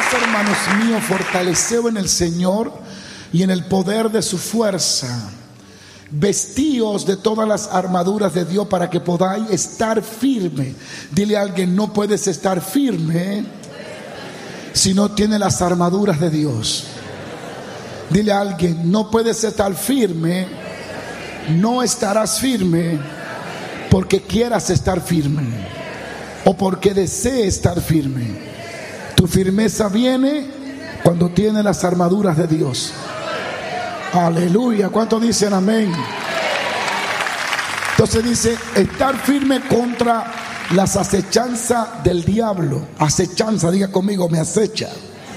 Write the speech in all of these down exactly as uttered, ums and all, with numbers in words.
hermanos míos, fortaleceos en el Señor y en el poder de su fuerza. Vestíos de todas las armaduras de Dios para que podáis estar firme. Dile a alguien: no puedes estar firme si no tienes las armaduras de Dios. Dile a alguien: no puedes estar firme, no estarás firme porque quieras estar firme o porque desees estar firme. Tu firmeza viene cuando tienes las armaduras de Dios. Aleluya. ¿Cuántos dicen amén? Entonces dice: estar firme contra las acechanzas del diablo. Acechanza, diga conmigo: me acecha.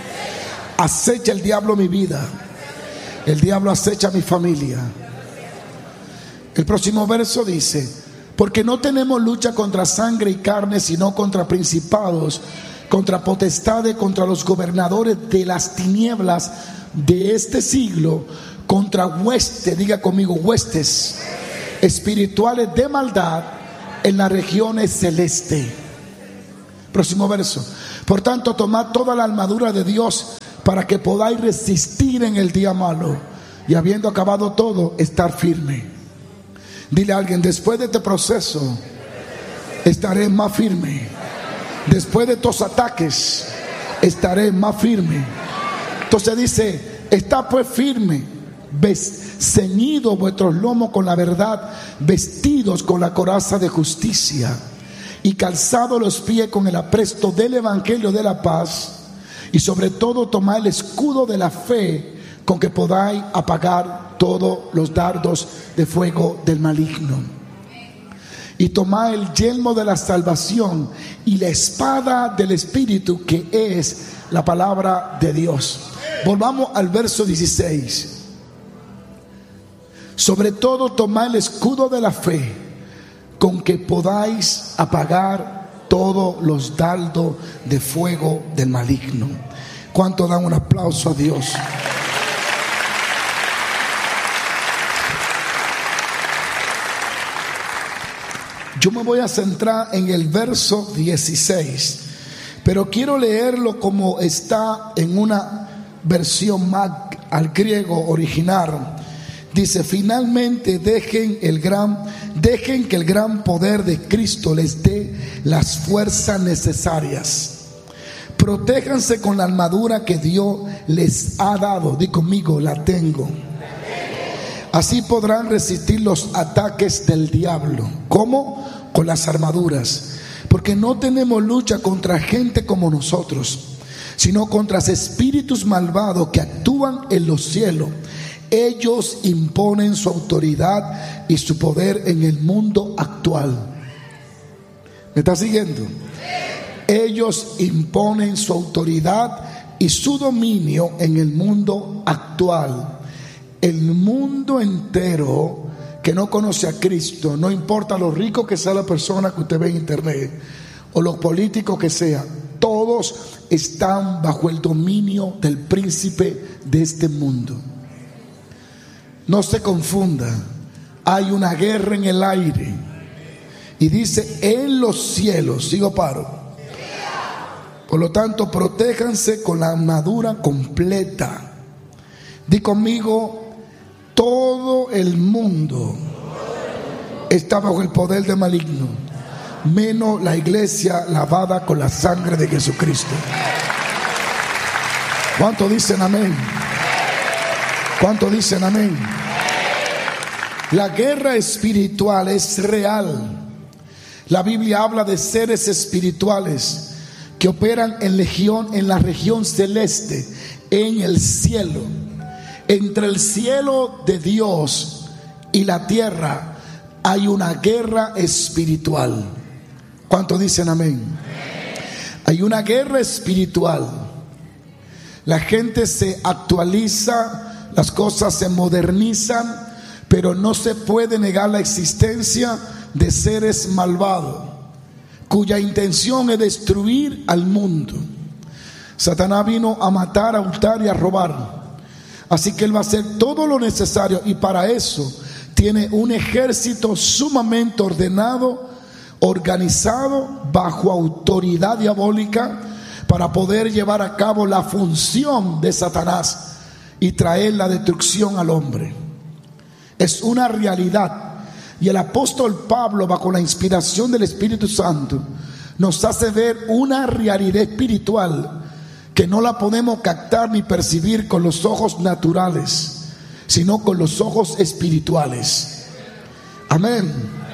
Acecha el diablo mi vida. El diablo acecha mi familia. El próximo verso dice: porque no tenemos lucha contra sangre y carne, sino contra principados, contra potestades, contra los gobernadores de las tinieblas de este siglo, contra huestes, diga conmigo, huestes espirituales de maldad en las regiones celestes. Próximo verso: por tanto, tomad toda la armadura de Dios para que podáis resistir en el día malo, y habiendo acabado todo, estar firme. Dile a alguien: después de este proceso estaré más firme. Después de estos ataques estaré más firme. Entonces dice: está pues firme, ceñidos vuestros lomos con la verdad, vestidos con la coraza de justicia, y calzados los pies con el apresto del evangelio de la paz, y sobre todo tomad el escudo de la fe, con que podáis apagar todos los dardos de fuego del maligno. Y tomad el yelmo de la salvación y la espada del Espíritu, que es la palabra de Dios. Volvamos al verso dieciséis. Sobre todo tomad el escudo de la fe, con que podáis apagar todos los dardos de fuego del maligno. ¿Cuánto dan un aplauso a Dios? Yo me voy a centrar en el verso dieciséis, pero quiero leerlo como está en una versión más al griego original. Dice: finalmente dejen el gran, dejen que el gran poder de Cristo les dé las fuerzas necesarias. Protéjanse con la armadura que Dios les ha dado. Di conmigo: la tengo. Así podrán resistir los ataques del diablo. ¿Cómo? Con las armaduras. Porque no tenemos lucha contra gente como nosotros, sino contra espíritus malvados que actúan en los cielos. Ellos imponen su autoridad y su poder en el mundo actual. ¿Me está siguiendo? Ellos imponen su autoridad y su dominio en el mundo actual. El mundo entero que no conoce a Cristo, no importa lo rico que sea la persona que usted ve en internet o los políticos que sean, todos están bajo el dominio del príncipe de este mundo. No se confunda, hay una guerra en el aire y dice en los cielos. Sigo paro. Por lo tanto, protéjanse con la armadura completa. Di conmigo: todo el mundo está bajo el poder del maligno, menos la iglesia lavada con la sangre de Jesucristo. ¿Cuántos dicen amén? ¿Cuántos dicen amén? La guerra espiritual es real. La Biblia habla de seres espirituales que operan en legión, en la región celeste, en el cielo. Entre el cielo de Dios y la tierra hay una guerra espiritual. ¿Cuántos dicen amén? Hay una guerra espiritual. La gente se actualiza, las cosas se modernizan, pero no se puede negar la existencia de seres malvados cuya intención es destruir al mundo. Satanás vino a matar, a hurtar y a robar. Así que él va a hacer todo lo necesario, y para eso tiene un ejército sumamente ordenado, organizado, bajo autoridad diabólica, para poder llevar a cabo la función de Satanás y traer la destrucción al hombre. Es una realidad. Y el apóstol Pablo, bajo la inspiración del Espíritu Santo, nos hace ver una realidad espiritual que no la podemos captar ni percibir con los ojos naturales, sino con los ojos espirituales. Amén.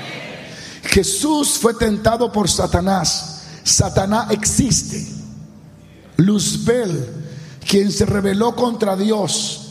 Jesús fue tentado por Satanás. Satanás existe. Luzbel, quien se rebeló contra Dios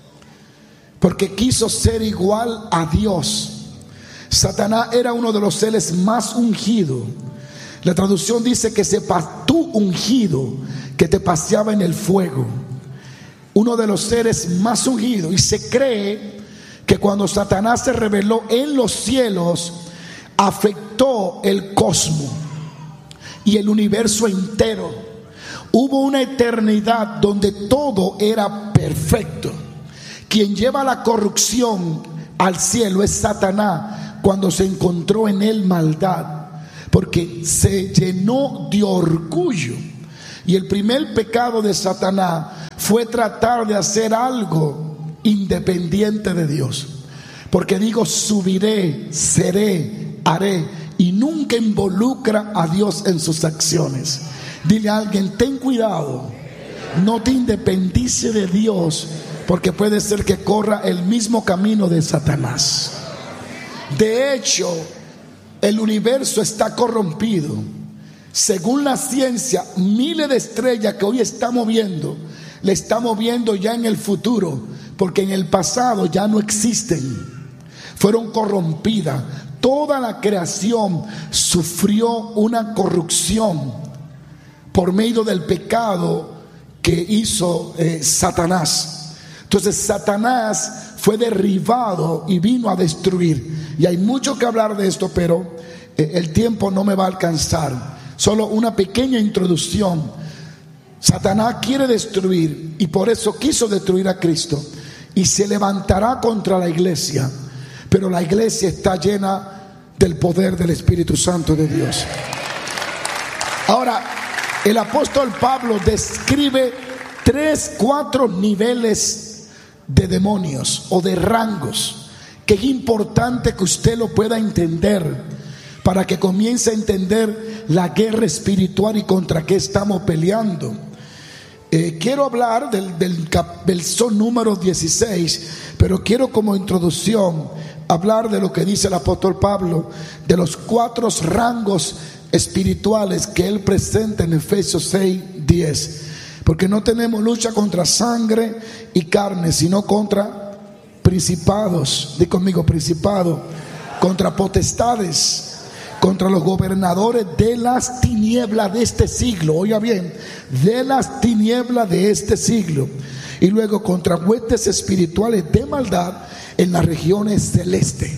porque quiso ser igual a Dios. Satanás era uno de los seres más ungidos. La traducción dice que se tú ungido, que te paseaba en el fuego. Uno de los seres más ungidos. Y se cree que cuando Satanás se rebeló en los cielos, afectó el cosmos y el universo entero. Hubo una eternidad donde todo era perfecto. Quien lleva la corrupción al cielo es Satanás, cuando se encontró en él maldad, porque se llenó de orgullo. Y el primer pecado de Satanás fue tratar de hacer algo independiente de Dios. Porque digo, subiré, seré, haré, y nunca involucra a Dios en sus acciones. Dile a alguien, ten cuidado, no te independices de Dios, porque puede ser que corra el mismo camino de Satanás. De hecho, el universo está corrompido. Según la ciencia, miles de estrellas que hoy estamos viendo, le estamos viendo ya en el futuro, porque en el pasado ya no existen. Fueron corrompidas. Toda la creación sufrió una corrupción por medio del pecado que hizo eh, Satanás. Entonces Satanás fue derribado y vino a destruir. Y hay mucho que hablar de esto, pero eh, el tiempo no me va a alcanzar. Solo una pequeña introducción. Satanás quiere destruir, y por eso quiso destruir a Cristo, y se levantará contra la iglesia. Pero la iglesia está llena del poder del Espíritu Santo de Dios. Ahora, el apóstol Pablo describe tres, cuatro niveles de demonios o de rangos, que es importante que usted lo pueda entender para que comience a entender la guerra espiritual y contra qué estamos peleando. Eh, quiero hablar del, del verso número dieciséis, pero quiero como introducción hablar de lo que dice el apóstol Pablo, de los cuatro rangos espirituales que él presenta en Efesios seis diez. Porque no tenemos lucha contra sangre y carne, sino contra principados. Di conmigo, principados, contra potestades, contra los gobernadores de las tinieblas de este siglo. Oiga bien, de las tinieblas de este siglo. Y luego contra huestes espirituales de maldad en las regiones celestes.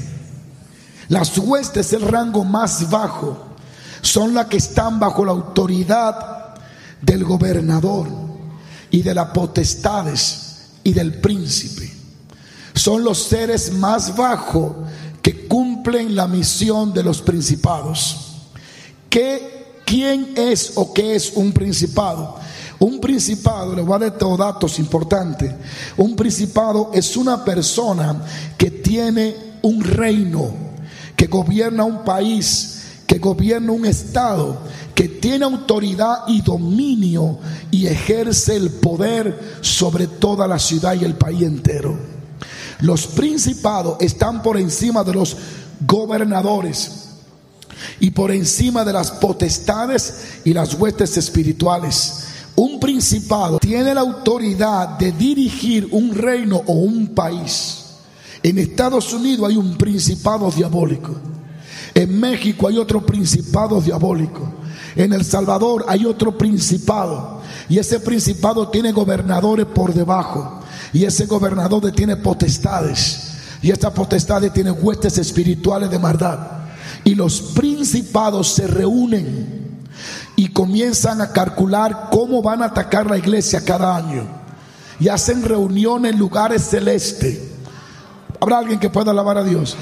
Las huestes, el rango más bajo, son las que están bajo la autoridad del gobernador y de las potestades y del príncipe. Son los seres más bajos que cumplen la misión de los principados. ¿Qué, ¿Quién es o qué es un principado? Un principado, les voy a dar todos datos importantes. Un principado es una persona que tiene un reino, que gobierna un país, que gobierna un estado, que tiene autoridad y dominio y ejerce el poder sobre toda la ciudad y el país entero. Los principados están por encima de los gobernadores y por encima de las potestades y las huestes espirituales. Un principado tiene la autoridad de dirigir un reino o un país. En Estados Unidos hay un principado diabólico. En México hay otro principado diabólico. En El Salvador hay otro principado. Y ese principado tiene gobernadores por debajo. Y ese gobernador tiene potestades. Y estas potestades tienen huestes espirituales de maldad. Y los principados se reúnen y comienzan a calcular cómo van a atacar la iglesia cada año. Y hacen reuniones en lugares celestes. ¿Habrá alguien que pueda alabar a Dios?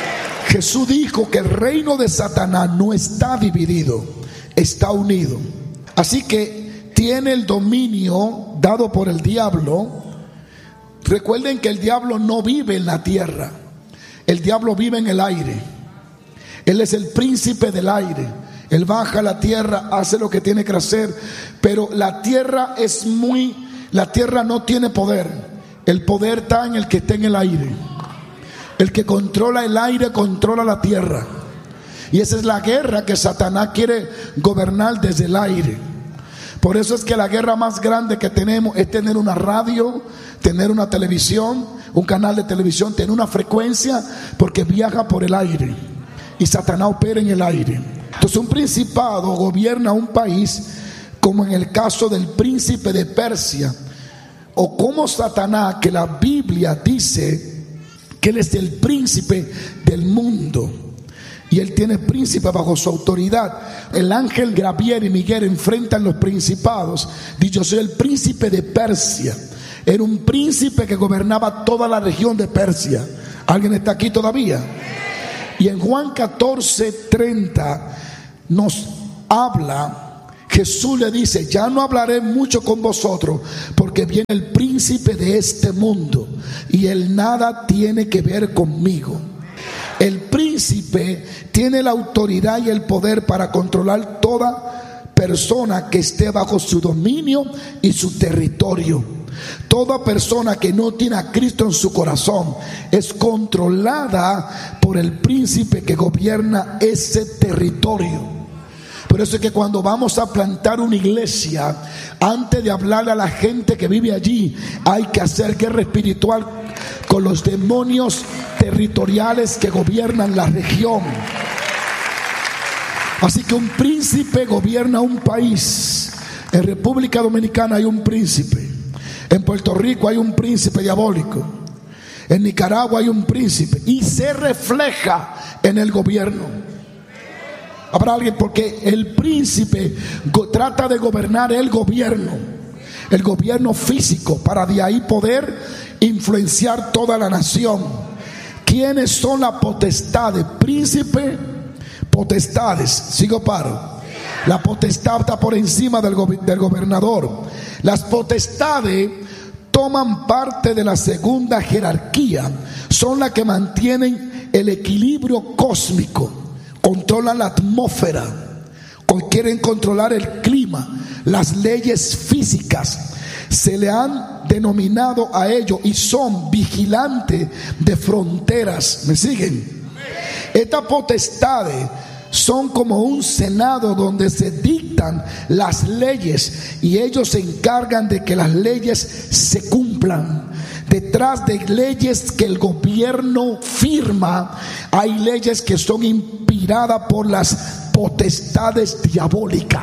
Jesús dijo que el reino de Satanás no está dividido, está unido. Así que tiene el dominio dado por el diablo. Recuerden que el diablo no vive en la tierra, el diablo vive en el aire. Él es el príncipe del aire. Él baja a la tierra, hace lo que tiene que hacer, pero la tierra es muy, la tierra no tiene poder. El poder está en el que está en el aire. El que controla el aire controla la tierra. Y esa es la guerra que Satanás quiere gobernar desde el aire. Por eso es que la guerra más grande que tenemos es tener una radio, tener una televisión, un canal de televisión, tener una frecuencia, porque viaja por el aire y Satanás opera en el aire. Entonces un principado gobierna un país, como en el caso del príncipe de Persia, o como Satanás, que la Biblia dice que él es el príncipe del mundo y él tiene príncipe bajo su autoridad. El ángel Gabriel y Miguel enfrentan los principados. Dice: yo soy el príncipe de Persia. Era un príncipe que gobernaba toda la región de Persia. ¿Alguien está aquí todavía? Y en Juan catorce treinta nos habla, Jesús le dice: ya no hablaré mucho con vosotros, porque viene el príncipe de este mundo y él nada tiene que ver conmigo. El príncipe tiene la autoridad y el poder para controlar toda persona que esté bajo su dominio y su territorio. Toda persona que no tiene a Cristo en su corazón es controlada por el príncipe que gobierna ese territorio. Por eso es que cuando vamos a plantar una iglesia, antes de hablarle a la gente que vive allí, hay que hacer guerra espiritual con los demonios territoriales que gobiernan la región. Así que un príncipe gobierna un país. En República Dominicana hay un príncipe. En Puerto Rico hay un príncipe diabólico. En Nicaragua hay un príncipe y se refleja en el gobierno. Habrá alguien, porque el príncipe go- trata de gobernar el gobierno, el gobierno físico, para de ahí poder influenciar toda la nación. ¿Quiénes son las potestades? Príncipe, potestades. Sigo paro. La potestad está por encima del, go- del gobernador. Las potestades toman parte de la segunda jerarquía. Son las que mantienen el equilibrio cósmico. Controlan la atmósfera, quieren controlar el clima, las leyes físicas. Se le han denominado a ellos y son vigilantes de fronteras. ¿Me siguen? Estas potestades son como un senado donde se dictan las leyes y ellos se encargan de que las leyes se cumplan. Detrás de leyes que el gobierno firma, hay leyes que son inspiradas por las potestades diabólicas.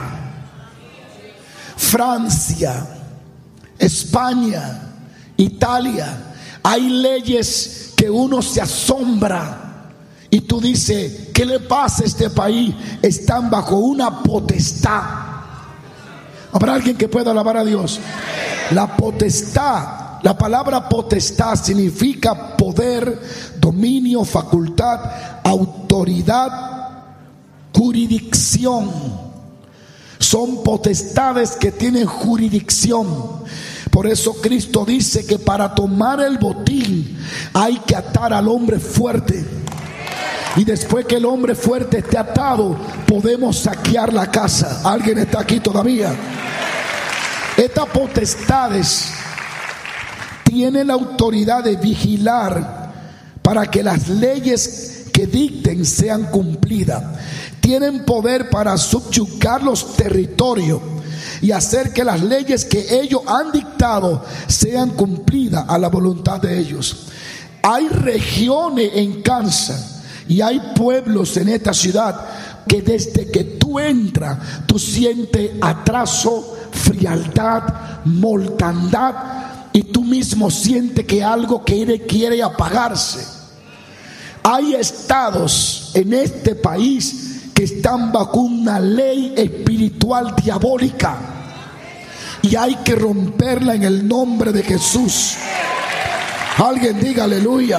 Francia, España, Italia, hay leyes que uno se asombra y tú dices: ¿qué le pasa a este país? Están bajo una potestad. ¿Habrá alguien que pueda alabar a Dios? La potestad. La palabra potestad significa poder, dominio, facultad, autoridad, jurisdicción. Son potestades que tienen jurisdicción. Por eso Cristo dice que para tomar el botín hay que atar al hombre fuerte. Y después que el hombre fuerte esté atado, podemos saquear la casa. ¿Alguien está aquí todavía? Estas potestades tienen la autoridad de vigilar para que las leyes que dicten sean cumplidas. Tienen poder para subyugar los territorios y hacer que las leyes que ellos han dictado sean cumplidas a la voluntad de ellos. Hay regiones en Kansas y hay pueblos en esta ciudad que desde que tú entras, tú sientes atraso, frialdad, mortandad, y tú mismo sientes que algo quiere, quiere apagarse. Hay estados en este país que están bajo una ley espiritual diabólica y hay que romperla en el nombre de Jesús. Alguien diga aleluya.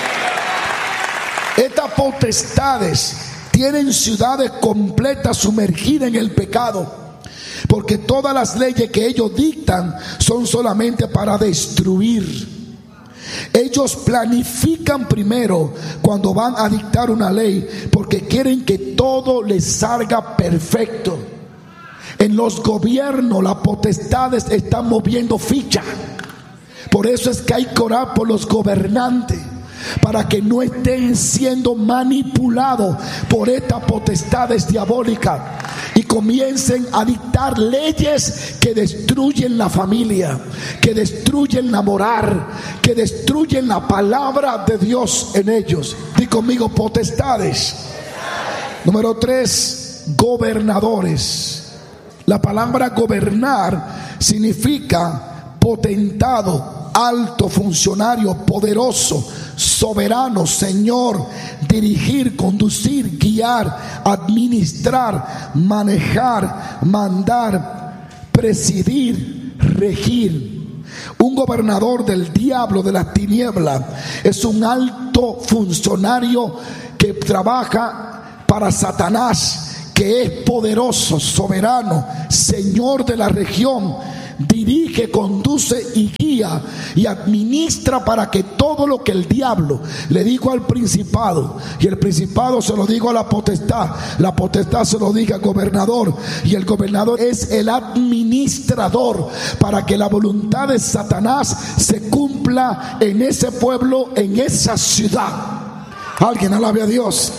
Estas potestades tienen ciudades completas sumergidas en el pecado, porque todas las leyes que ellos dictan son solamente para destruir. Ellos planifican primero cuando van a dictar una ley, porque quieren que todo les salga perfecto. En los gobiernos las potestades están moviendo ficha. Por eso es que hay que orar por los gobernantes, para que no estén siendo manipulados por estas potestades diabólicas y comiencen a dictar leyes que destruyen la familia, que destruyen la moral, que destruyen la palabra de Dios en ellos. Di conmigo, potestades. Número tres, gobernadores. La palabra gobernar significa potentado, alto, funcionario, poderoso, soberano, señor, dirigir, conducir, guiar, administrar, manejar, mandar, presidir, regir. Un gobernador del diablo, de las tinieblas, es un alto funcionario que trabaja para Satanás, que es poderoso, soberano, señor de la región, dirige, conduce y guía y administra para que todo lo que el diablo le dijo al principado, y el principado se lo dijo a la potestad, la potestad se lo diga al gobernador, y el gobernador es el administrador para que la voluntad de Satanás se cumpla en ese pueblo, en esa ciudad. Alguien alabe a Dios.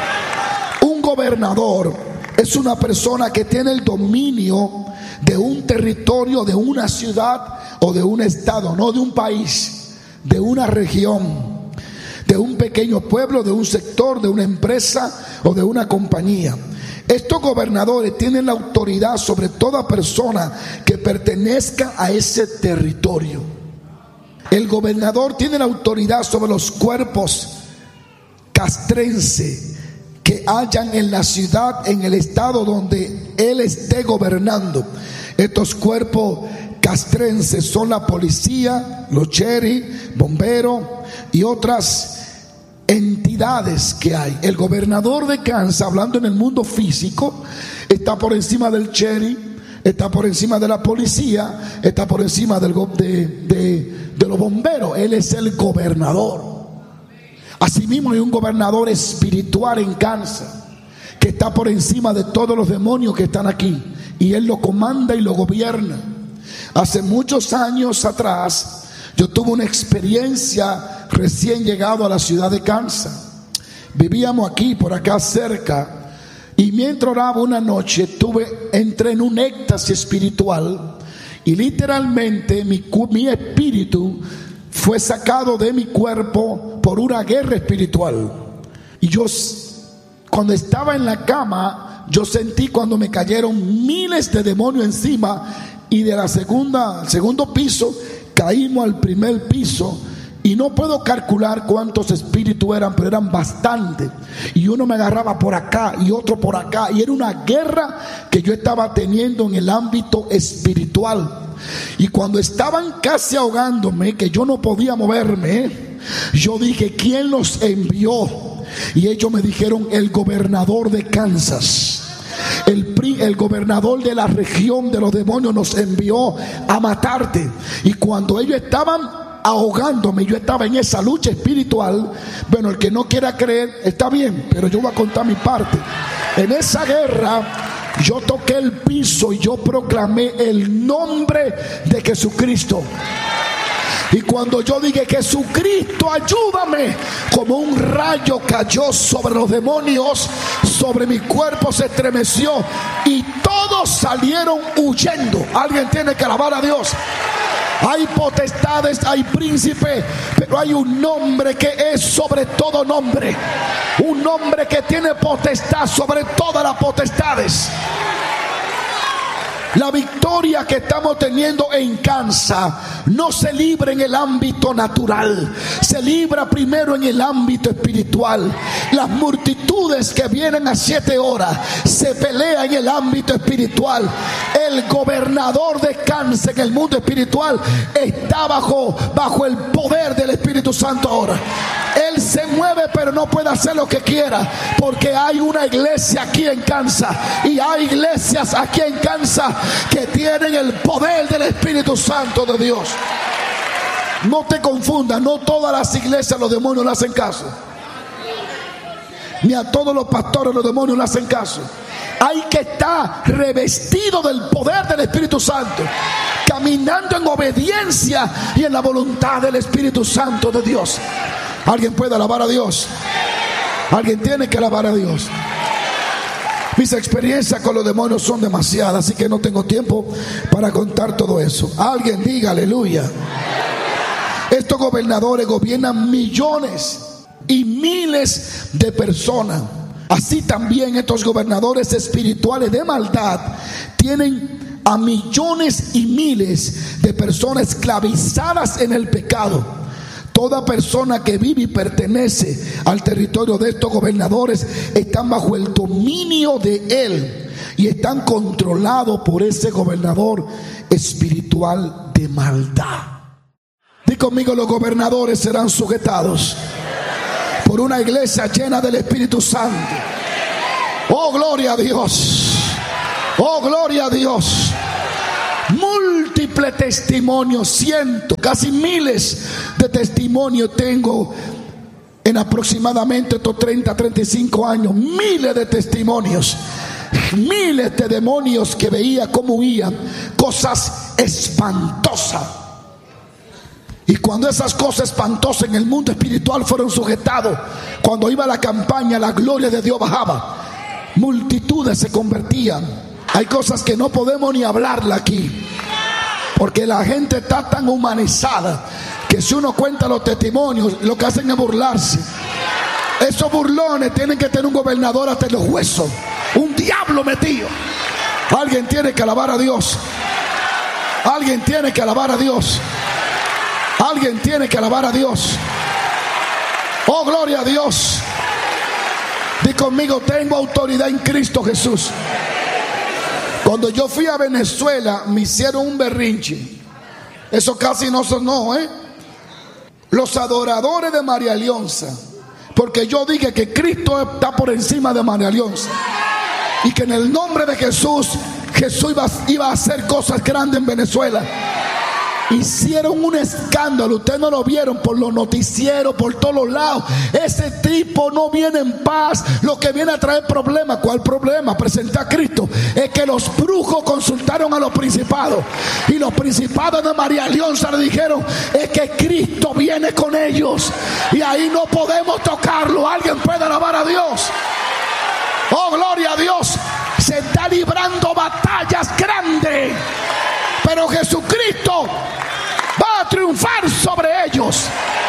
Un gobernador es una persona que tiene el dominio de un territorio, de una ciudad o de un estado, no de un país, de una región, de un pequeño pueblo, de un sector, de una empresa o de una compañía. Estos gobernadores tienen la autoridad sobre toda persona que pertenezca a ese territorio. El gobernador tiene la autoridad sobre los cuerpos castrenses que hayan en la ciudad, en el estado donde él esté gobernando. Estos cuerpos castrenses son la policía, los sheriff, bomberos y otras entidades que hay. El gobernador de Kansas, hablando en el mundo físico, está por encima del sheriff, está por encima de la policía, está por encima del, de, de, de los bomberos. Él es el gobernador. Asimismo hay un gobernador espiritual en Kansas que está por encima de todos los demonios que están aquí, y él lo comanda y lo gobierna. Hace muchos años atrás yo tuve una experiencia recién llegado a la ciudad de Kansas. Vivíamos aquí, por acá cerca, y mientras oraba una noche tuve, entré en un éxtasis espiritual, y literalmente mi, mi espíritu fue sacado de mi cuerpo por una guerra espiritual. Y yo, cuando estaba en la cama, yo sentí cuando me cayeron miles de demonios encima, y de la segunda, al segundo piso caímos al primer piso, y no puedo calcular cuántos espíritus eran, pero eran bastantes, y uno me agarraba por acá y otro por acá, y era una guerra que yo estaba teniendo en el ámbito espiritual. Y cuando estaban casi ahogándome, que yo no podía moverme, yo dije, ¿quién los envió? Y ellos me dijeron, el gobernador de Kansas, el, el gobernador de la región de los demonios nos envió a matarte. Y cuando ellos estaban ahogándome, yo estaba en esa lucha espiritual. Bueno, el que no quiera creer está bien, pero yo voy a contar mi parte. En esa guerra yo toqué el piso y yo proclamé el nombre de Jesucristo. Y cuando yo dije, Jesucristo, ayúdame, como un rayo cayó sobre los demonios, sobre mi cuerpo se estremeció y todos salieron huyendo. Alguien tiene que alabar a Dios. Hay potestades, hay príncipes, pero hay un nombre que es sobre todo nombre. Un nombre que tiene potestad sobre todas las potestades. La victoria que estamos teniendo en Kansas no se libra en el ámbito natural, se libra primero en el ámbito espiritual. Las multitudes que vienen a siete horas se pelean en el ámbito espiritual. El gobernador de Kansas en el mundo espiritual está bajo, bajo el poder del Espíritu Santo ahora. Él se mueve pero no puede hacer lo que quiera, porque hay una iglesia aquí en Kansas, y hay iglesias aquí en Kansas que tienen el poder del Espíritu Santo de Dios. No te confundas, no todas las iglesias los demonios le hacen caso, ni a todos los pastores los demonios le hacen caso. Hay que estar revestido del poder del Espíritu Santo, caminando en obediencia y en la voluntad del Espíritu Santo de Dios. ¿Alguien puede alabar a Dios? Alguien tiene que alabar a Dios. Mis experiencias con los demonios son demasiadas, así que no tengo tiempo para contar todo eso. Alguien diga aleluya. Estos gobernadores gobiernan millones y miles de personas. Así también estos gobernadores espirituales de maldad tienen a millones y miles de personas esclavizadas en el pecado. Toda persona que vive y pertenece al territorio de estos gobernadores están bajo el dominio de él y están controlados por ese gobernador espiritual de maldad. Di conmigo, los gobernadores serán sujetados por una iglesia llena del Espíritu Santo. Oh, gloria a Dios. Oh, gloria a Dios. Múltiples testimonios, cientos, casi miles de testimonios tengo en aproximadamente estos treinta, treinta y cinco años. Miles de testimonios, miles de demonios que veía cómo huían, cosas espantosas. Y cuando esas cosas espantosas en el mundo espiritual fueron sujetados, cuando iba a la campaña, la gloria de Dios bajaba, multitudes se convertían. Hay cosas que no podemos ni hablarla aquí, porque la gente está tan humanizada que si uno cuenta los testimonios, lo que hacen es burlarse. Esos burlones tienen que tener un gobernador hasta los huesos, un diablo metido. Alguien tiene que alabar a Dios. Alguien tiene que alabar a Dios. Alguien tiene que alabar a Dios. Oh, gloria a Dios. Di conmigo, tengo autoridad en Cristo Jesús. Cuando yo fui a Venezuela me hicieron un berrinche. Eso casi no sonó, ¿eh? Los adoradores de María Leonza, porque yo dije que Cristo está por encima de María Leonza y que en el nombre de Jesús, Jesús iba, iba a hacer cosas grandes en Venezuela. Hicieron un escándalo, ustedes no lo vieron por los noticieros, por todos los lados. Ese tipo no viene en paz, lo que viene a traer problemas. ¿Cuál problema? Presentar a Cristo. Es que los brujos consultaron a los principados, y los principados de María Leonza le dijeron, es que Cristo viene con ellos y ahí no podemos tocarlo. Alguien puede alabar a Dios. Oh, gloria a Dios. Se está librando batallas grandes, pero Jesucristo va a triunfar sobre ellos.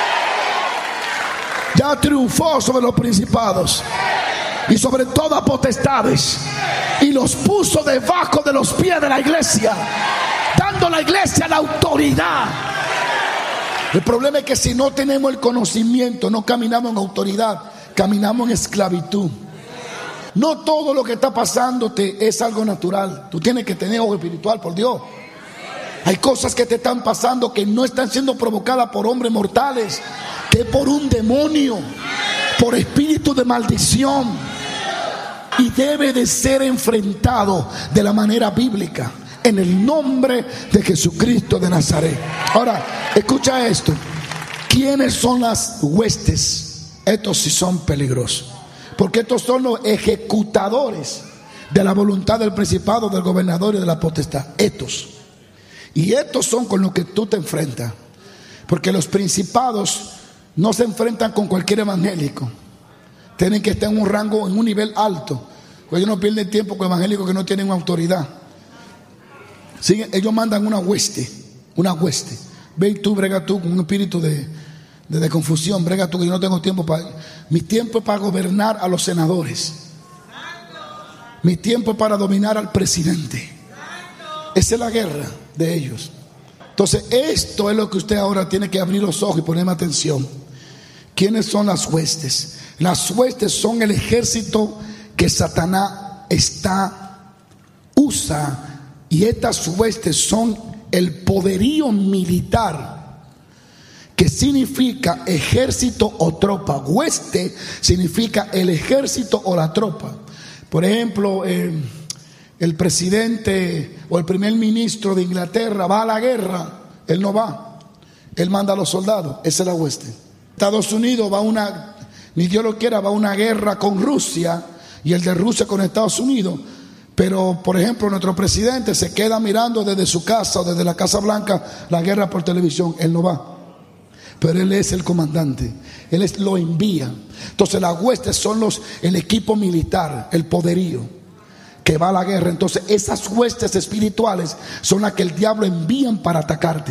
Ya triunfó sobre los principados y sobre todas potestades, y los puso debajo de los pies de la iglesia, dando a la iglesia la autoridad. El problema es que si no tenemos el conocimiento, no caminamos en autoridad, caminamos en esclavitud. No todo lo que está pasándote es algo natural. Tú tienes que tener ojo espiritual, por Dios. Hay cosas que te están pasando que no están siendo provocadas por hombres mortales, que es por un demonio, por espíritu de maldición, y debe de ser enfrentado de la manera bíblica, en el nombre de Jesucristo de Nazaret. Ahora, escucha esto. ¿Quiénes son las huestes? Estos sí son peligrosos, porque estos son los ejecutadores de la voluntad del principado, del gobernador y de la potestad. Estos. Y estos son con los que tú te enfrentas, porque los principados no se enfrentan con cualquier evangélico. Tienen que estar en un rango, en un nivel alto, porque ellos no pierden tiempo con evangélicos que no tienen autoridad. ¿Sí? Ellos mandan una hueste, una hueste. Ve y tú, brega tú con un espíritu de, de, de confusión, brega tú, que yo no tengo tiempo para... Mi tiempo es para gobernar a los senadores. Mi tiempo es para dominar al presidente. Esa es la guerra de ellos. Entonces, esto es lo que usted ahora tiene que abrir los ojos y ponerme atención. ¿Quiénes son las huestes? Las huestes son el ejército que Satanás está, usa, y estas huestes son el poderío militar que significa ejército o tropa. Hueste significa el ejército o la tropa. Por ejemplo, eh, el presidente o el primer ministro de Inglaterra va a la guerra, él no va, él manda a los soldados, esa es la hueste. Estados Unidos va a una, ni Dios lo quiera, va a una guerra con Rusia, y el de Rusia con Estados Unidos. Pero, por ejemplo, nuestro presidente se queda mirando desde su casa o desde la Casa Blanca la guerra por televisión, él no va. Pero él es el comandante, él es, lo envía. Entonces las huestes son los, el equipo militar, el poderío que va a la guerra. Entonces esas huestes espirituales son las que el diablo envían para atacarte,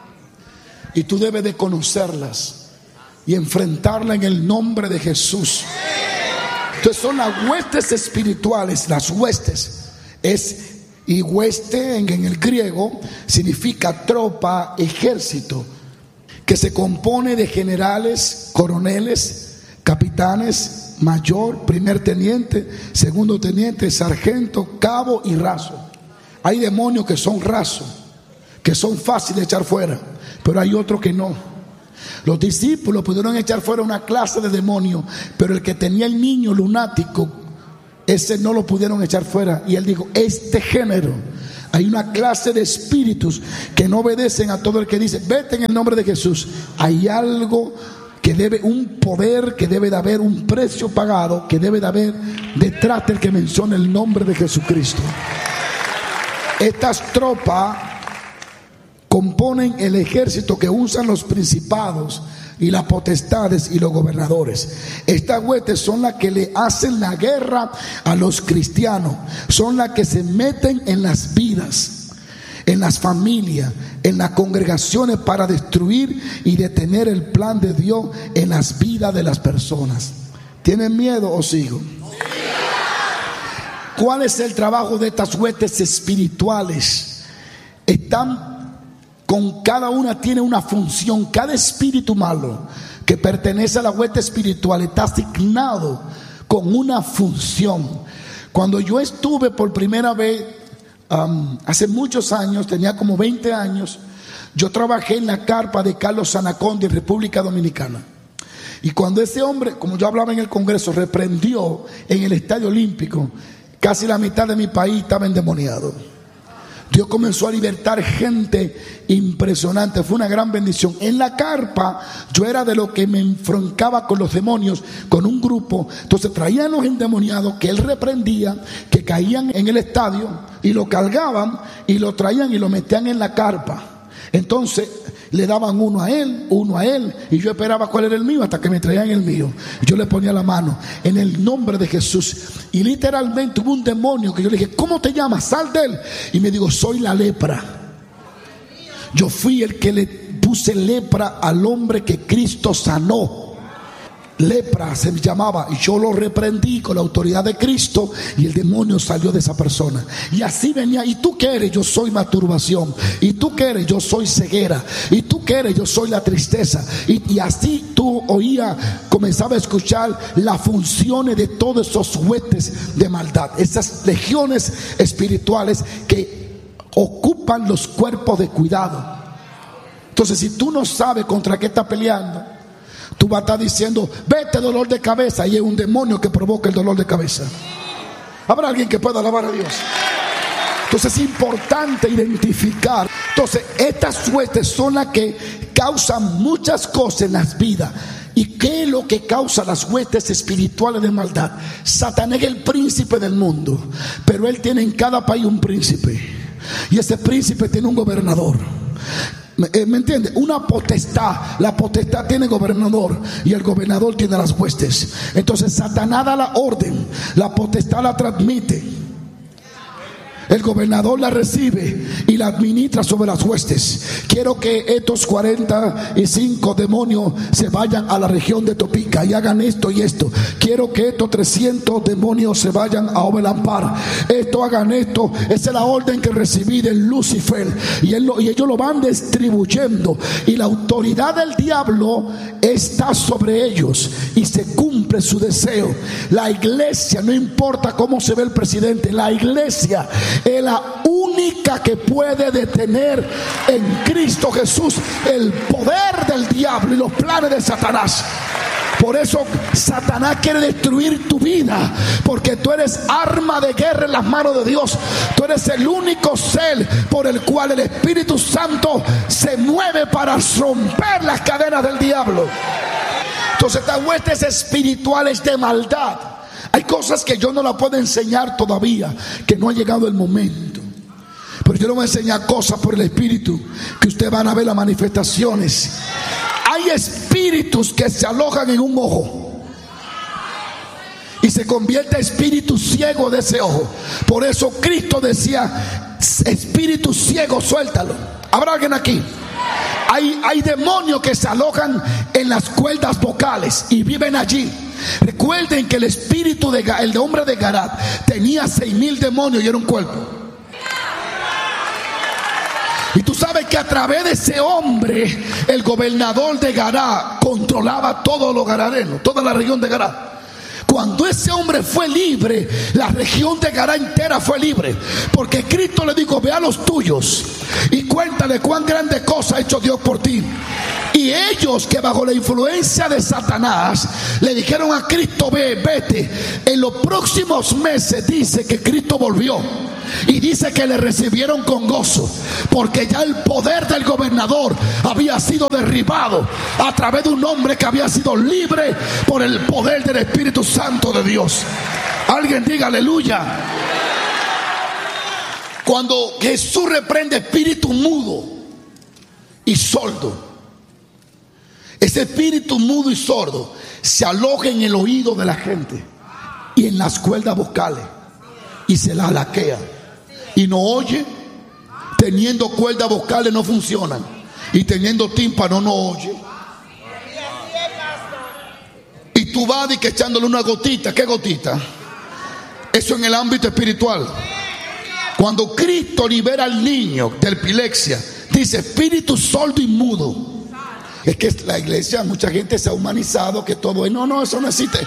y tú debes de conocerlas y enfrentarla en el nombre de Jesús. Entonces son las huestes espirituales. Las huestes es, y hueste en, en el griego significa tropa, ejército, que se compone de generales, coroneles, capitanes, mayor, primer teniente, segundo teniente, sargento, cabo y raso. Hay demonios que son rasos, que son fáciles de echar fuera, pero hay otros que no. Los discípulos pudieron echar fuera una clase de demonios, pero el que tenía el niño lunático, ese no lo pudieron echar fuera. Y él dijo, este género, hay una clase de espíritus que no obedecen a todo el que dice, vete en el nombre de Jesús. Hay algo que debe, un poder que debe de haber, un precio pagado que debe de haber detrás del que menciona el nombre de Jesucristo. Estas tropas componen el ejército que usan los principados y las potestades y los gobernadores. Estas huestes son las que le hacen la guerra a los cristianos, son las que se meten en las vidas, en las familias, en las congregaciones para destruir y detener el plan de Dios en las vidas de las personas. ¿Tienen miedo o sigo? ¿Cuál es el trabajo de estas huestes espirituales? Están con cada una, tiene una función. Cada espíritu malo que pertenece a la hueste espiritual está asignado con una función. Cuando yo estuve por primera vez, um, hace muchos años, tenía como veinte años, yo trabajé en la carpa de Carlos Anaconda en República Dominicana. Y cuando ese hombre, como yo hablaba en el Congreso, reprendió en el Estadio Olímpico, casi la mitad de mi país estaba endemoniado. Dios comenzó a libertar gente impresionante. Fue una gran bendición. En la carpa yo era de los que me enfrentaba con los demonios, con un grupo. Entonces traían los endemoniados que él reprendía, que caían en el estadio, y lo cargaban y lo traían y lo metían en la carpa. Entonces le daban uno a él, uno a él, y yo esperaba cuál era el mío hasta que me traían el mío. Yo le ponía la mano en el nombre de Jesús, y literalmente hubo un demonio que yo le dije, ¿cómo te llamas? Sal de él. Y me dijo, soy la lepra. Yo fui el que le puse lepra al hombre que Cristo sanó. Lepra se llamaba, y yo lo reprendí con la autoridad de Cristo, y el demonio salió de esa persona. Y así venía. ¿Y tú qué eres? Yo soy masturbación. ¿Y tú qué eres? Yo soy ceguera. ¿Y tú qué eres? Yo soy la tristeza. Y, y así tú oías, comenzaba a escuchar las funciones de todos esos huestes de maldad, esas legiones espirituales que ocupan los cuerpos de cuidado. Entonces, si tú no sabes contra qué estás peleando, tú vas a estar diciendo, vete dolor de cabeza, y es un demonio que provoca el dolor de cabeza. ¿Habrá alguien que pueda alabar a Dios? Entonces es importante identificar. Entonces estas huestes son las que causan muchas cosas en las vidas. ¿Y qué es lo que causa las huestes espirituales de maldad? Satanás es el príncipe del mundo, pero él tiene en cada país un príncipe, y ese príncipe tiene un gobernador. ¿Me entiende? Una potestad. La potestad tiene gobernador, y el gobernador tiene las huestes. Entonces Satanás da la orden, la potestad la transmite, el gobernador la recibe y la administra sobre las huestes. Quiero que estos cuarenta y cinco demonios se vayan a la región de Topica y hagan esto y esto. Quiero que estos trescientos demonios se vayan a Obelampar. Esto, hagan esto. Esa es la orden que recibí de Lucifer. Y, él lo, y ellos lo van distribuyendo. Y la autoridad del diablo está sobre ellos, y se cumple su deseo. La iglesia, no importa cómo se ve el presidente, la iglesia es la única que puede detener en Cristo Jesús el poder del diablo y los planes de Satanás. Por eso Satanás quiere destruir tu vida, porque tú eres arma de guerra en las manos de Dios. Tú eres el único ser por el cual el Espíritu Santo se mueve para romper las cadenas del diablo. Entonces, estas huestes espirituales de maldad, hay cosas que yo no las puedo enseñar todavía, que no ha llegado el momento. Pero yo le voy a enseñar cosas por el Espíritu, que ustedes van a ver las manifestaciones. Hay espíritus que se alojan en un ojo y se convierte en espíritu ciego de ese ojo. Por eso Cristo decía: espíritu ciego, suéltalo. ¿Habrá alguien aquí? Hay, hay demonios que se alojan en las cuerdas vocales y viven allí. Recuerden que el espíritu de el hombre de Garat tenía seis mil demonios y era un cuerpo. Y tú sabes que a través de ese hombre, el gobernador de Garat controlaba todos los gararenos, toda la región de Garat. Cuando ese hombre fue libre, la región de Garat entera fue libre, porque Cristo le dijo: ve a los tuyos y cuéntale cuán grande cosa ha hecho Dios por ti. Y ellos, que bajo la influencia de Satanás le dijeron a Cristo: ve, vete. En los próximos meses dice que Cristo volvió y dice que le recibieron con gozo, porque ya el poder del gobernador había sido derribado a través de un hombre que había sido libre por el poder del Espíritu Santo de Dios. Alguien diga aleluya. Cuando Jesús reprende espíritu mudo y sordo, ese espíritu mudo y sordo se aloja en el oído de la gente y en las cuerdas vocales y se la laquea y no oye. Teniendo cuerdas vocales no funcionan, y teniendo tímpano no oye. Y tú vas y que echándole una gotita. ¿Qué gotita? Eso en el ámbito espiritual. Cuando Cristo libera al niño de epilepsia, dice: espíritu sordo y mudo. Es que la iglesia, mucha gente se ha humanizado, que todo es, no, no, eso no existe.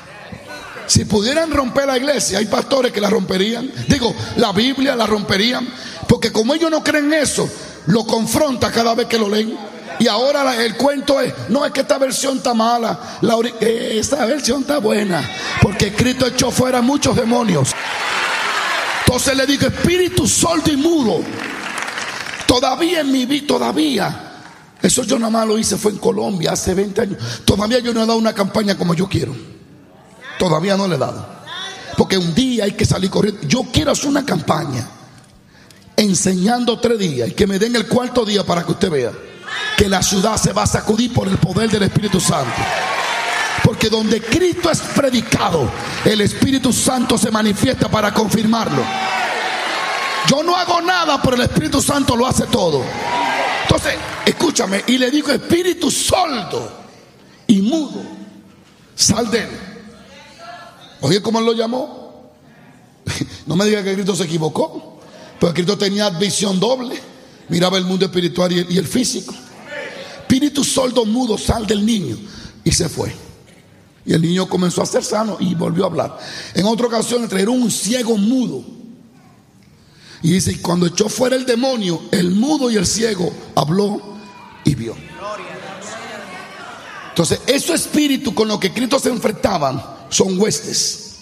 Si pudieran romper la iglesia, hay pastores que la romperían. Digo, la Biblia la romperían, porque como ellos no creen eso, lo confronta cada vez que lo leen. Y ahora la, el cuento es: no, es que esta versión está mala, la, eh, esta versión está buena, porque Cristo echó fuera muchos demonios. Entonces le digo: espíritu sordo y mudo. Todavía en mi vida, todavía. Eso yo nada más lo hice, fue en Colombia hace veinte años. Todavía yo no he dado una campaña como yo quiero. Todavía no le he dado, porque un día hay que salir corriendo. Yo quiero hacer una campaña enseñando tres días y que me den el cuarto día para que usted vea que la ciudad se va a sacudir por el poder del Espíritu Santo. Porque donde Cristo es predicado, el Espíritu Santo se manifiesta para confirmarlo. Yo no hago nada, pero el Espíritu Santo lo hace todo. Entonces, escúchame, y le digo: espíritu sordo y mudo, sal de él. Oye, ¿cómo él lo llamó? No me diga que Cristo se equivocó, porque Cristo tenía visión doble, miraba el mundo espiritual y el, y el físico. Espíritu sordo, mudo, sal del niño. Y se fue. Y el niño comenzó a ser sano y volvió a hablar. En otra ocasión le trajeron un ciego mudo. Y dice: y cuando echó fuera el demonio, el mudo y el ciego habló y vio. Entonces, esos espíritus con los que Cristo se enfrentaban son huestes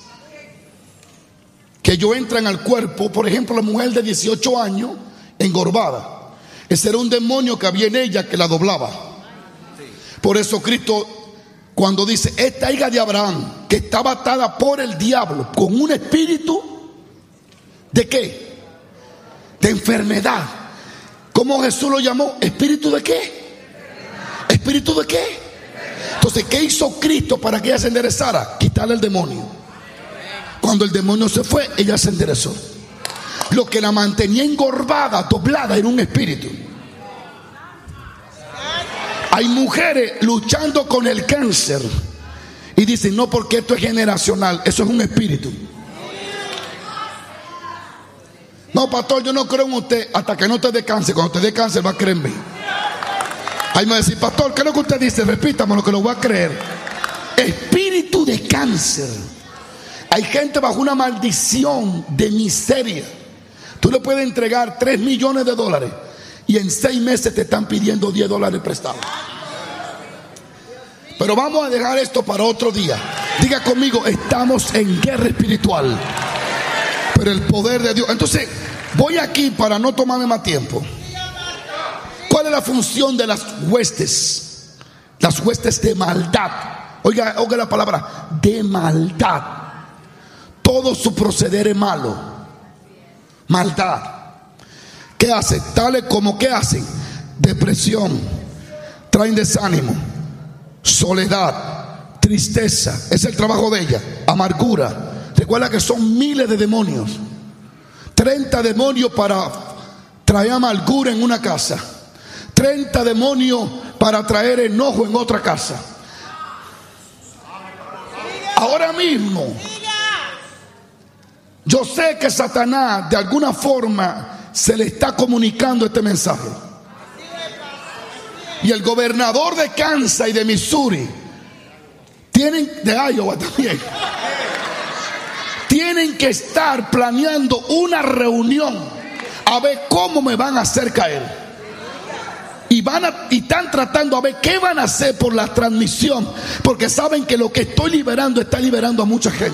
que ellos entran al cuerpo. Por ejemplo, la mujer de dieciocho años engorbada, ese era un demonio que había en ella que la doblaba. Por eso Cristo, cuando dice: esta hija de Abraham, que estaba atada por el diablo con un espíritu ¿de qué? De enfermedad. ¿Cómo Jesús lo llamó? ¿Espíritu de qué? ¿Espíritu de qué? Entonces, ¿qué hizo Cristo para que ella se enderezara? Quitarle el demonio. Cuando el demonio se fue, ella se enderezó. Lo que la mantenía engorbada, doblada, era un espíritu. Hay mujeres luchando con el cáncer y dicen: no, porque esto es generacional. Eso es un espíritu. No, pastor, yo no creo en usted hasta que no te dé cáncer. Cuando te dé cáncer va a creer en mí. Ahí me va a decir: pastor, ¿qué es lo que usted dice? Repítame lo que lo voy a creer. Espíritu de cáncer. Hay gente bajo una maldición de miseria. Tú le puedes entregar tres millones de dólares y en seis meses te están pidiendo diez dólares prestados. Pero vamos a dejar esto para otro día. Diga conmigo, estamos en guerra espiritual. Pero el poder de Dios. Entonces, voy aquí para no tomarme más tiempo. ¿Cuál es la función de las huestes? Las huestes de maldad. Oiga, oiga la palabra, de maldad. Todo su proceder es malo. Maldad. ¿Qué hace? Tales como ¿qué hacen? Depresión, traen desánimo, soledad, tristeza. Es el trabajo de ella. Amargura. Recuerda que son miles de demonios. treinta demonios para traer amargura en una casa. treinta demonios para traer enojo en otra casa. Ahora mismo, yo sé que Satanás de alguna forma se le está comunicando este mensaje. Y el gobernador de Kansas y de Missouri tienen, de Iowa también, tienen que estar planeando una reunión a ver cómo me van a hacer caer. Y, van a, y están tratando a ver qué van a hacer por la transmisión, porque saben que lo que estoy liberando está liberando a mucha gente.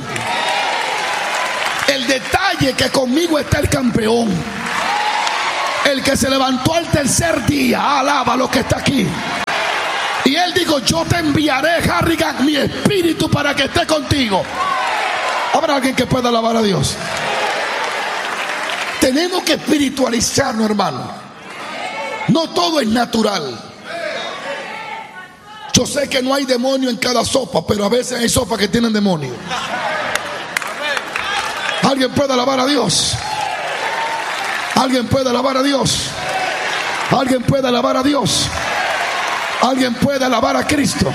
El detalle que conmigo está el campeón, el que se levantó al tercer día. Alaba lo que está aquí. Y él dijo: yo te enviaré, Harrigan, mi espíritu para que esté contigo. ¿Habrá alguien que pueda alabar a Dios? Tenemos que espiritualizarnos, hermano. No todo es natural. Yo sé que no hay demonio en cada sopa, pero a veces hay sopas que tienen demonio. ¿Alguien puede alabar a Dios? ¿Alguien puede alabar a Dios? ¿Alguien puede alabar a Dios? ¿Alguien puede alabar a Cristo?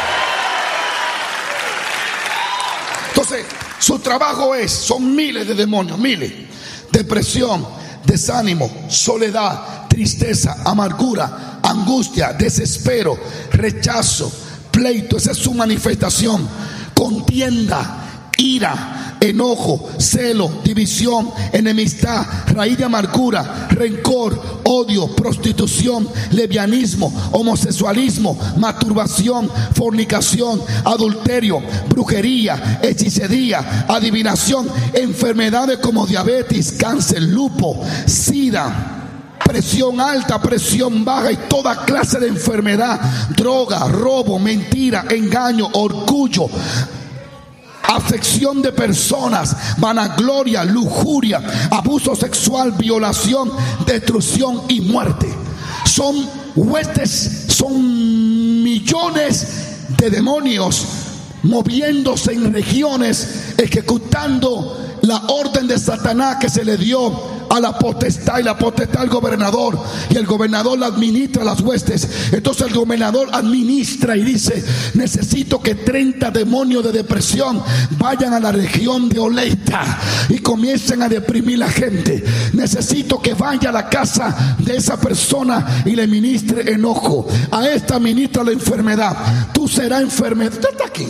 Entonces, su trabajo es, son miles de demonios, miles. Depresión, desánimo, soledad, tristeza, amargura, angustia, desespero, rechazo, pleito. Esa es su manifestación. Contienda, ira, enojo, celo, división, enemistad, raíz de amargura, rencor, odio, prostitución, lesbianismo, homosexualismo, masturbación, fornicación, adulterio, brujería, hechicería, adivinación, enfermedades como diabetes, cáncer, lupus, sida, presión alta, presión baja y toda clase de enfermedad, droga, robo, mentira, engaño, orgullo, afección de personas, vanagloria, lujuria, abuso sexual, violación, destrucción y muerte. Son huestes, son millones de demonios moviéndose en regiones, ejecutando la orden de Satanás que se le dio a la potestad, y la potestad al gobernador, y el gobernador la administra las huestes. Entonces el gobernador administra y dice: necesito que treinta demonios de depresión vayan a la región de Oleita y comiencen a deprimir la gente. Necesito que vaya a la casa de esa persona y le ministre enojo. A esta ministra la enfermedad. Tú serás enfermedad. Usted está aquí,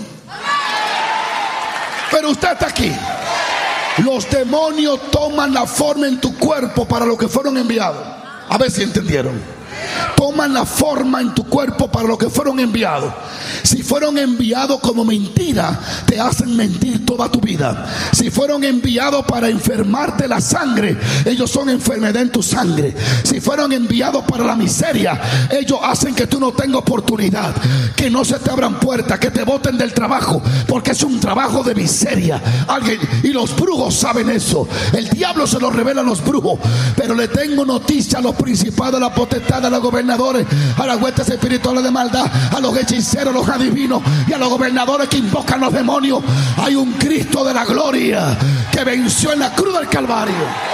pero usted está aquí. Los demonios toman la forma en tu cuerpo para lo que fueron enviados. A ver si entendieron. Toman la forma en tu cuerpo para lo que fueron enviados. Si fueron enviados como mentira, te hacen mentir toda tu vida. Si fueron enviados para enfermarte la sangre, ellos son enfermedad en tu sangre. Si fueron enviados para la miseria, ellos hacen que tú no tengas oportunidad, que no se te abran puertas, que te boten del trabajo, porque es un trabajo de miseria. Alguien, y los brujos saben eso. El diablo se lo revela a los brujos. Pero le tengo noticia a los principados, a la potestad, a los gobernadores, a las huestes espirituales de maldad, a los hechiceros, a los adivinos y a los gobernadores que invocan los demonios. Hay un Cristo de la gloria que venció en la cruz del Calvario.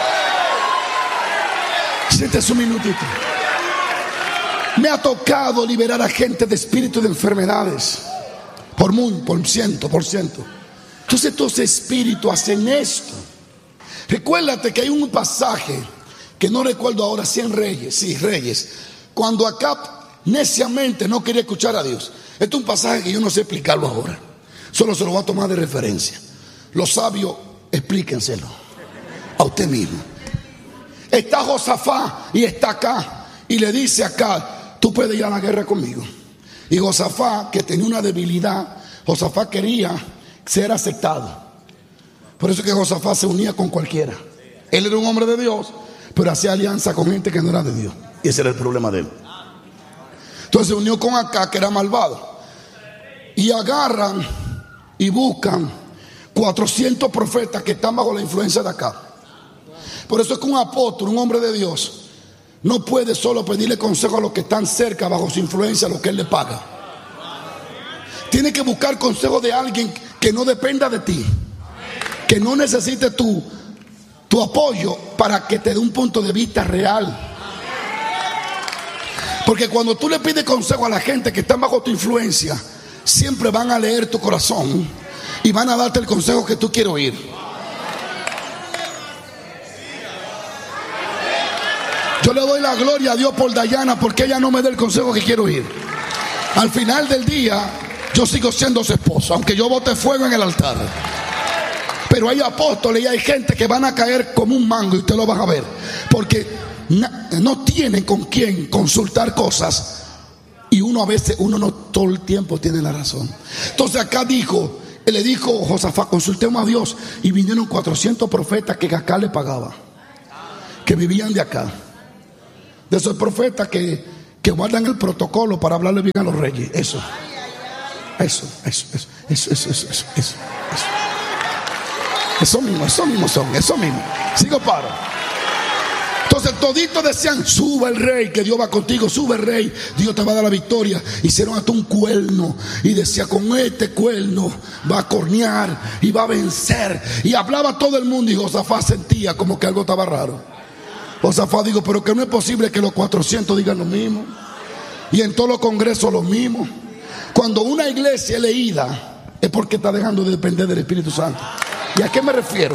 Siéntese un minutito. Me ha tocado liberar a gente de espíritu de enfermedades por muy, por ciento por ciento. Entonces estos espíritus hacen esto. Recuérdate que hay un pasaje que no recuerdo ahora, si en Reyes, sí, Reyes, cuando Acab neciamente no quería escuchar a Dios. Este es un pasaje que yo no sé explicarlo ahora, solo se lo voy a tomar de referencia. Los sabios, explíquenselo a usted mismo. está Josafá y está acá, y le dice acá: tú puedes ir a la guerra conmigo. Y Josafá, que tenía una debilidad, Josafá quería ser aceptado. Por eso es que Josafá se unía con cualquiera. Él era un hombre de Dios, pero hacía alianza con gente que no era de Dios. Y ese era el problema de él. Entonces se unió con Acá, que era malvado. Y agarran y buscan cuatrocientos profetas que están bajo la influencia de Acá. Por eso es que un apóstol, un hombre de Dios, no puede solo pedirle consejo a los que están cerca bajo su influencia, a los que él le paga. Tiene que buscar consejo de alguien que no dependa de ti, que no necesite tu, tu apoyo para que te dé un punto de vista real. Porque cuando tú le pides consejo a la gente que está bajo tu influencia, siempre van a leer tu corazón y van a darte el consejo que tú quieres oír. Yo le doy la gloria a Dios por Dayana, porque ella no me da el consejo que quiero oír. Al final del día, yo sigo siendo su esposo, aunque yo bote fuego en el altar. Pero hay apóstoles y hay gente que van a caer como un mango, y usted lo va a ver, porque no tienen con quién consultar cosas, y uno a veces, uno no todo el tiempo tiene la razón. Entonces acá dijo, él le dijo Josafá: consultemos a Dios. Y vinieron cuatrocientos profetas que acá le pagaba, que vivían de acá, de esos profetas que, que guardan el protocolo para hablarle bien a los reyes. Eso, eso, eso, eso, eso, eso, eso, eso, eso, eso. Eso mismo, eso mismo son, eso mismo. Sigo paro. Entonces toditos decían: sube el rey, que Dios va contigo, sube el rey, Dios te va a dar la victoria. Hicieron hasta un cuerno y decía: con este cuerno va a cornear y va a vencer. Y hablaba todo el mundo, y Josafá sentía como que algo estaba raro. Josafá dijo: pero que no es posible que los cuatrocientos digan lo mismo, y en todos los congresos lo mismo. Cuando una iglesia es leída, es porque está dejando de depender del Espíritu Santo. ¿Y a qué me refiero?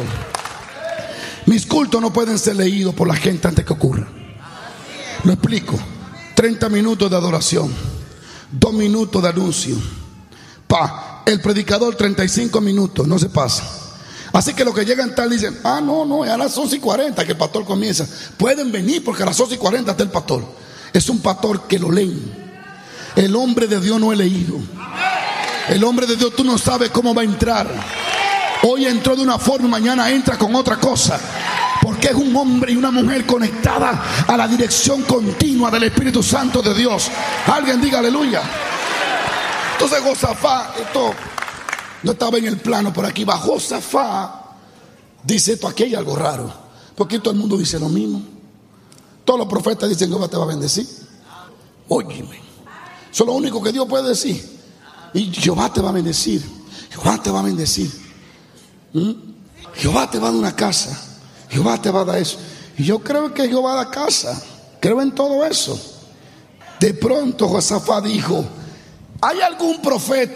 Mis cultos no pueden ser leídos por la gente antes que ocurra. Lo explico. treinta minutos de adoración, dos minutos de anuncio, pa, el predicador treinta y cinco minutos, no se pasa. Así que los que llegan tal dicen: ah, no, no, es a las once y cuarenta que el pastor comienza. Pueden venir porque a las once y cuarenta está el pastor. Es un pastor que lo leen. El hombre de Dios no es leído. El hombre de Dios, tú no sabes cómo va a entrar. Hoy entró de una forma, mañana entra con otra cosa, porque es un hombre y una mujer conectada a la dirección continua del Espíritu Santo de Dios. Alguien diga aleluya. Entonces Josafá, esto no estaba en el plano, por aquí va Josafá, dice: esto, aquí hay algo raro, porque todo el mundo dice lo mismo. Todos los profetas dicen: Jehová te va a bendecir. Óyeme, eso es lo único que Dios puede decir. Y Jehová te va a bendecir, Jehová te va a bendecir. ¿Mm? Jehová te va a dar una casa, Jehová te va a dar eso. Y yo creo que Jehová da casa, creo en todo eso. De pronto Josafá dijo: ¿hay algún profeta